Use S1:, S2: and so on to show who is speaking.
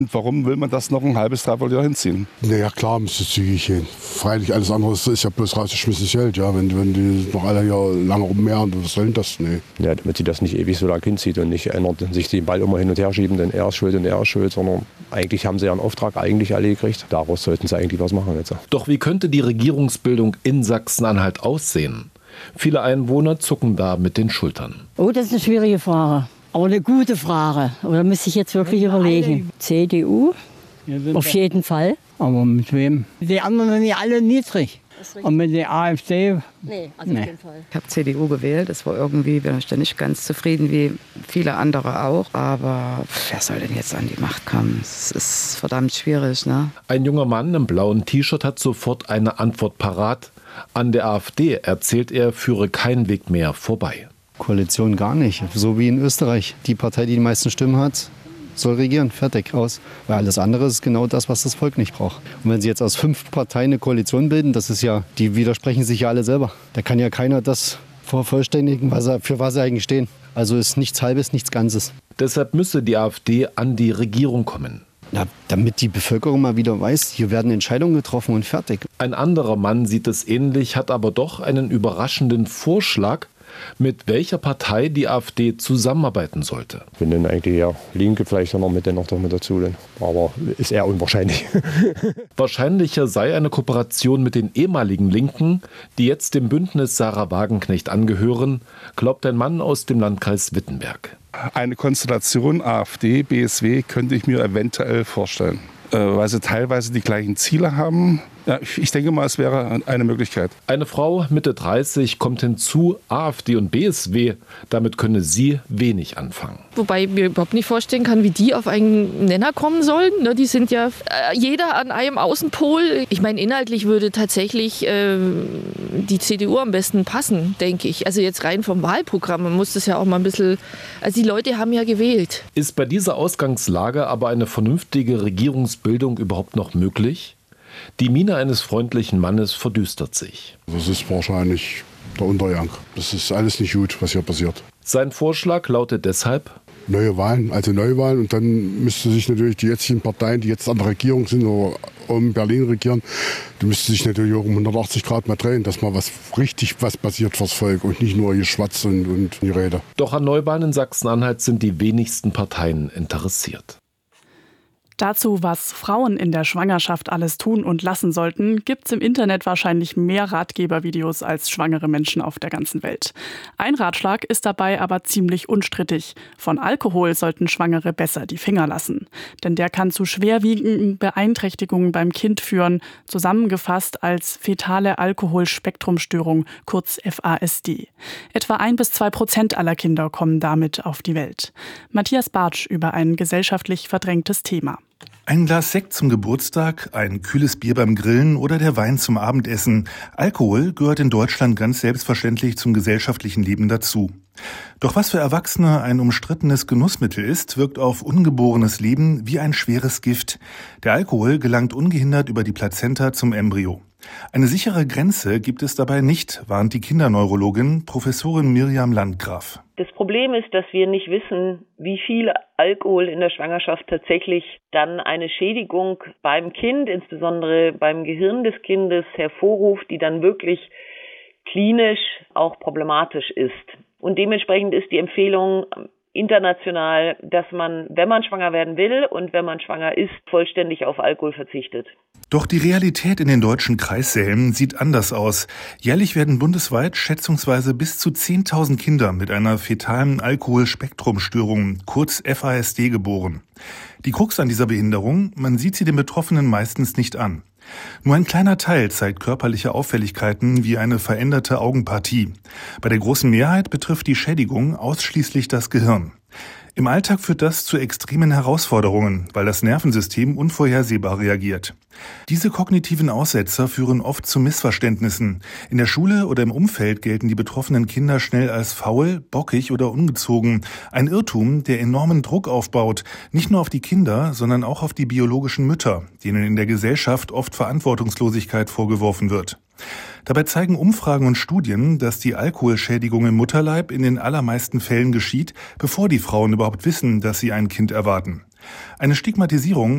S1: Warum will man das noch ein halbes, dreiviertel Jahr hinziehen?
S2: Naja, klar, müsste zügig gehen. Freilich, alles andere ist ja bloß rausgeschmissenes Geld. Ja, wenn die noch alle hier lange rummehren, was soll denn das? Nee.
S3: Ja, damit sie das nicht ewig so lang hinzieht und nicht sich den Ball immer hin und her schieben, denn er ist schuld und er ist schuld, sondern eigentlich haben sie ja einen Auftrag eigentlich alle gekriegt. Daraus sollten sie eigentlich was machen jetzt.
S4: Doch wie könnte die Regierungsbildung in Sachsen-Anhalt aussehen? Viele Einwohner zucken da mit den Schultern.
S5: Oh, das ist eine schwierige Frage. Aber eine gute Frage. Oder müsste ich jetzt wirklich überlegen? CDU? Auf jeden Fall.
S6: Aber mit wem? Die anderen sind ja alle niedrig. Und mit der AfD?
S5: Nee, also auf jeden Fall.
S7: Ich habe CDU gewählt. Das war irgendwie, bin ich da nicht ganz zufrieden, wie viele andere auch. Aber wer soll denn jetzt an die Macht kommen? Es ist verdammt schwierig, ne?
S4: Ein junger Mann im blauen T-Shirt hat sofort eine Antwort parat. An der AfD, erzählt er, führe kein Weg mehr vorbei.
S8: Koalition gar nicht. So wie in Österreich. Die Partei, die die meisten Stimmen hat, soll regieren. Fertig, aus. Weil alles andere ist genau das, was das Volk nicht braucht. Und wenn sie jetzt aus 5 Parteien eine Koalition bilden, das ist ja, die widersprechen sich ja alle selber. Da kann ja keiner das vervollständigen, für was sie eigentlich stehen. Also ist nichts Halbes, nichts Ganzes.
S4: Deshalb müsse die AfD an die Regierung kommen.
S8: Na, damit die Bevölkerung mal wieder weiß, hier werden Entscheidungen getroffen und fertig.
S4: Ein anderer Mann sieht es ähnlich, hat aber doch einen überraschenden Vorschlag, mit welcher Partei die AfD zusammenarbeiten sollte.
S3: Ich bin dann eigentlich ja Linke vielleicht noch mit dazu, denn. Aber ist eher unwahrscheinlich.
S4: Wahrscheinlicher sei eine Kooperation mit den ehemaligen Linken, die jetzt dem Bündnis Sarah Wagenknecht angehören, glaubt ein Mann aus dem Landkreis Wittenberg.
S1: Eine Konstellation AfD, BSW könnte ich mir eventuell vorstellen, weil sie teilweise die gleichen Ziele haben. Ja, ich denke mal, es wäre eine Möglichkeit.
S4: Eine Frau Mitte 30 kommt hinzu, AfD und BSW, damit könne sie wenig anfangen.
S9: Wobei ich mir überhaupt nicht vorstellen kann, wie die auf einen Nenner kommen sollen. Die sind ja jeder an einem Außenpol. Ich meine, inhaltlich würde tatsächlich die CDU am besten passen, denke ich. Also jetzt rein vom Wahlprogramm, man muss das ja auch mal ein bisschen... Also die Leute haben ja gewählt.
S4: Ist bei dieser Ausgangslage aber eine vernünftige Regierungsbildung überhaupt noch möglich? Die Miene eines freundlichen Mannes verdüstert sich.
S2: Das ist wahrscheinlich der Untergang. Das ist alles nicht gut, was hier passiert.
S4: Sein Vorschlag lautet deshalb:
S2: Neue Wahlen und dann müsste sich natürlich die jetzigen Parteien, die jetzt an der Regierung sind oder in Berlin regieren, die müssten sich natürlich auch um 180 Grad mal drehen, dass mal was passiert fürs Volk und nicht nur Geschwatz und die Rede.
S4: Doch an Neuwahlen in Sachsen-Anhalt sind die wenigsten Parteien interessiert.
S10: Dazu, was Frauen in der Schwangerschaft alles tun und lassen sollten, gibt's im Internet wahrscheinlich mehr Ratgebervideos als schwangere Menschen auf der ganzen Welt. Ein Ratschlag ist dabei aber ziemlich unstrittig. Von Alkohol sollten Schwangere besser die Finger lassen. Denn der kann zu schwerwiegenden Beeinträchtigungen beim Kind führen, zusammengefasst als fetale Alkoholspektrumstörung, kurz FASD. Etwa 1-2% aller Kinder kommen damit auf die Welt. Matthias Bartsch über ein gesellschaftlich verdrängtes Thema.
S11: Ein Glas Sekt zum Geburtstag, ein kühles Bier beim Grillen oder der Wein zum Abendessen. Alkohol gehört in Deutschland ganz selbstverständlich zum gesellschaftlichen Leben dazu. Doch was für Erwachsene ein umstrittenes Genussmittel ist, wirkt auf ungeborenes Leben wie ein schweres Gift. Der Alkohol gelangt ungehindert über die Plazenta zum Embryo. Eine sichere Grenze gibt es dabei nicht, warnt die Kinderneurologin Professorin Mirjam Landgraf.
S12: Das Problem ist, dass wir nicht wissen, wie viel Alkohol in der Schwangerschaft tatsächlich dann eine Schädigung beim Kind, insbesondere beim Gehirn des Kindes, hervorruft, die dann wirklich klinisch auch problematisch ist. Und dementsprechend ist die Empfehlung international, dass man, wenn man schwanger werden will und wenn man schwanger ist, vollständig auf Alkohol verzichtet.
S11: Doch die Realität in den deutschen Kreissälen sieht anders aus. Jährlich werden bundesweit schätzungsweise bis zu 10.000 Kinder mit einer fetalen Alkoholspektrumstörung, kurz FASD, geboren. Die Krux an dieser Behinderung: man sieht sie den Betroffenen meistens nicht an. Nur ein kleiner Teil zeigt körperliche Auffälligkeiten wie eine veränderte Augenpartie. Bei der großen Mehrheit betrifft die Schädigung ausschließlich das Gehirn. Im Alltag führt das zu extremen Herausforderungen, weil das Nervensystem unvorhersehbar reagiert. Diese kognitiven Aussetzer führen oft zu Missverständnissen. In der Schule oder im Umfeld gelten die betroffenen Kinder schnell als faul, bockig oder ungezogen. Ein Irrtum, der enormen Druck aufbaut, nicht nur auf die Kinder, sondern auch auf die biologischen Mütter, denen in der Gesellschaft oft Verantwortungslosigkeit vorgeworfen wird. Dabei zeigen Umfragen und Studien, dass die Alkoholschädigung im Mutterleib in den allermeisten Fällen geschieht, bevor die Frauen überhaupt wissen, dass sie ein Kind erwarten. Eine Stigmatisierung